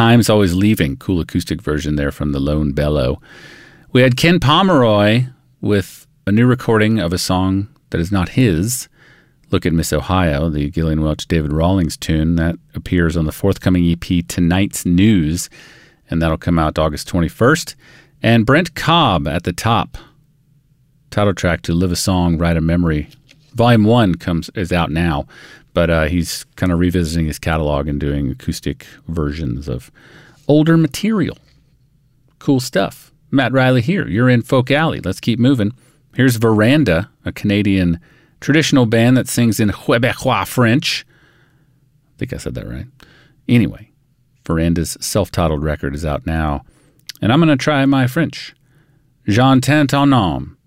Time's Always Leaving, cool acoustic version there from the Lone Bellow. We had Ken Pomeroy with a new recording of a song that is not his, Look at Miss Ohio, the Gillian Welch David Rawlings tune that appears on the forthcoming EP Tonight's News, and that'll come out August 21st. And Brent Cobb at the top, title track to Live a Song, Write a Memory. Volume 1 is out now, but he's kind of revisiting his catalog and doing acoustic versions of older material. Cool stuff. Matt Riley here. You're in Folk Alley. Let's keep moving. Here's Veranda, a Canadian traditional band that sings in Quebecois French. I think I said that right. Anyway, Veranda's self-titled record is out now, and I'm going to try my French. J'entends ton nom.